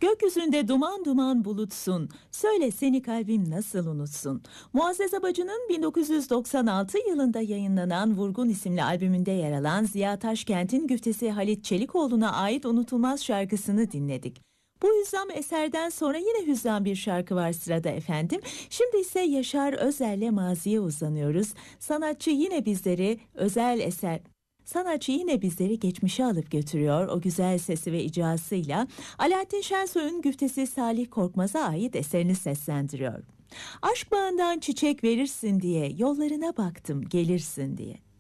Gökyüzünde duman duman bulutsun, söyle seni kalbim nasıl unutsun. Muazzez Abacı'nın 1996 yılında yayınlanan Vurgun isimli albümünde yer alan Ziya Taşkent'in güftesi Halit Çelikoğlu'na ait unutulmaz şarkısını dinledik. Bu hüzzam eserden sonra yine hüzzam bir şarkı var sırada efendim. Şimdi ise Yaşar Özel'le maziye uzanıyoruz. Sanatçı yine bizleri geçmişe alıp götürüyor o güzel sesi ve icrasıyla. Alaaddin Şensoy'un güftesi Salih Korkmaz'a ait eserini seslendiriyor. Aşk bağından çiçek verirsin diye, yollarına baktım gelirsin diye.